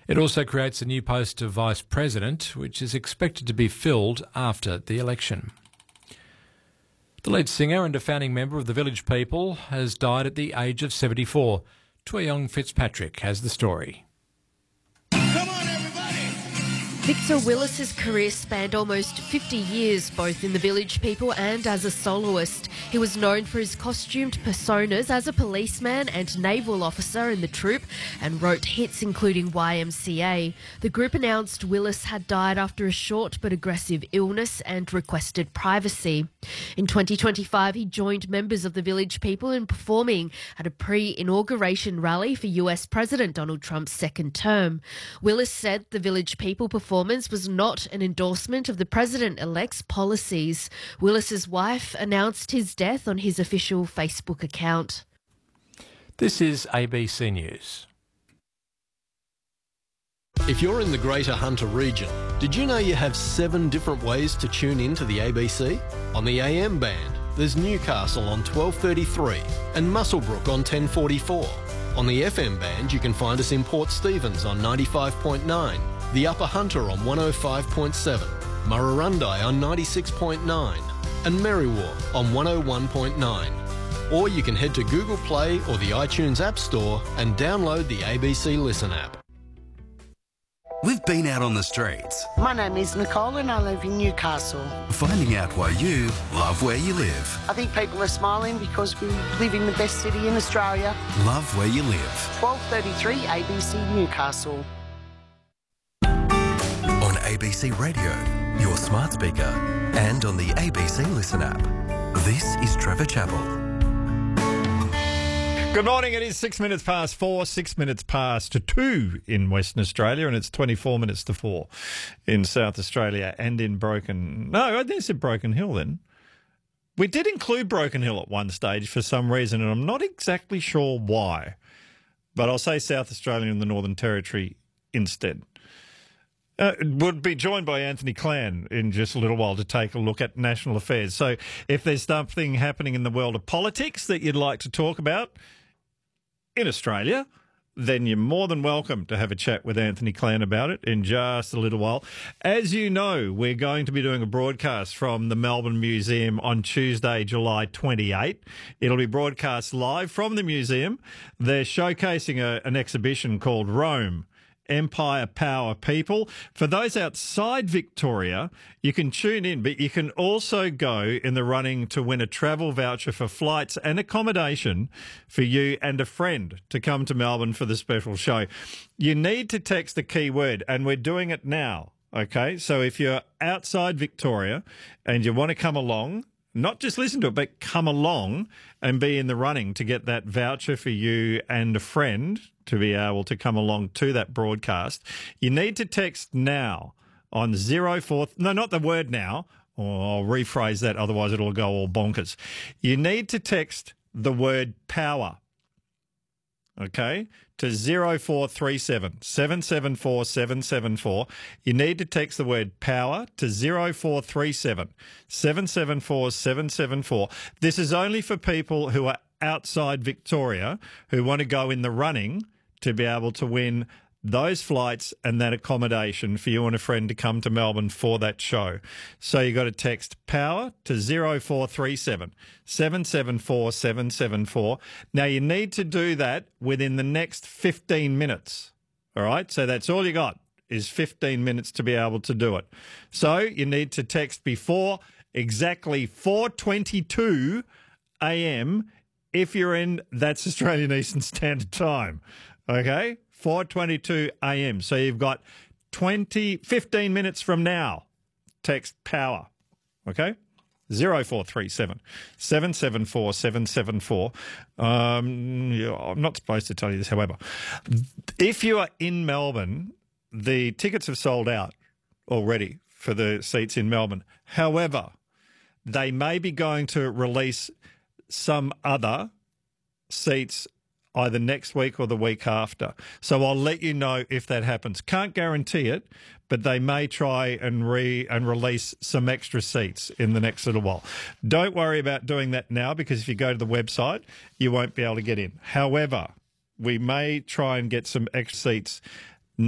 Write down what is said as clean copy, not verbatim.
It also creates a new post of Vice President, which is expected to be filled after the election. The lead singer and a founding member of the Village People has died at the age of 74. Tuyong Fitzpatrick has the story. Victor Willis's career spanned almost 50 years, both in the Village People and as a soloist. He was known for his costumed personas as a policeman and naval officer in the troupe and wrote hits including YMCA. The group announced Willis had died after a short but aggressive illness and requested privacy. In 2025, he joined members of the Village People in performing at a pre-inauguration rally for US President Donald Trump's second term. Willis said the Village People performance was not an endorsement of the president-elect's policies. Willis's wife announced his death on his official Facebook account. This is ABC News. If you're in the Greater Hunter region, did you know you have 7 different ways to tune in to the ABC? On the AM band, there's Newcastle on 1233 and Muswellbrook on 1044. On the FM band, you can find us in Port Stephens on 95.9, the Upper Hunter on 105.7, Murrurundi on 96.9 and Merriwa on 101.9. Or you can head to Google Play or the iTunes App Store and download the ABC Listen app. We've been out on the streets. My name is Nicole and I live in Newcastle. Finding out why you love where you live. I think people are smiling because we live in the best city in Australia. Love where you live. 1233 ABC Newcastle. On ABC Radio, your smart speaker, and on the ABC Listen app. This is Trevor Chappell. Good morning. It is 6 minutes past 4, 6 minutes past 2 in Western Australia, and it's 24 minutes to 4 in South Australia and in Broken... No, I think it's at Broken Hill then. We did include Broken Hill at one stage for some reason, and I'm not exactly sure why. But I'll say South Australia and the Northern Territory instead. Would be joined by Anthony Clan in just a little while to take a look at national affairs. So if there's something happening in the world of politics that you'd like to talk about in Australia, then you're more than welcome to have a chat with Anthony Clan about it in just a little while. As you know, we're going to be doing a broadcast from the Melbourne Museum on Tuesday, July 28. It'll be broadcast live from the museum. They're showcasing an exhibition called Rome, Empire, Power, People. For those outside Victoria, you can tune in, but you can also go in the running to win a travel voucher for flights and accommodation for you and a friend to come to Melbourne for the special show. You need to text the keyword, and we're doing it now, okay? So if you're outside Victoria and you want to come along, not just listen to it, but come along and be in the running to get that voucher for you and a friend to be able to come along to that broadcast, you need to text now on 04... No, not the word now. Or I'll rephrase that, otherwise it'll go all bonkers. You need to text the word power, okay, to 0437 774 774. You need to text the word power to 0437 774 774. This is only for people who are outside Victoria who want to go in the running to be able to win those flights and that accommodation for you and a friend to come to Melbourne for that show. So you got to text power to 0437 774 774. Now you need to do that within the next 15 minutes. All right. So that's all you got is 15 minutes to be able to do it. So you need to text before exactly 4:22 a.m. if you're in, that's Australian Eastern Standard Time. Okay, 4:22 a.m. So you've got 15 minutes from now. Text power. Okay, 0437 774 774. I'm not supposed to tell you this, however. If you are in Melbourne, the tickets have sold out already for the seats in Melbourne. However, they may be going to release some other seats either next week or the week after. So I'll let you know if that happens. Can't guarantee it, but they may try and release some extra seats in the next little while. Don't worry about doing that now, because if you go to the website, you won't be able to get in. However, we may try and get some extra seats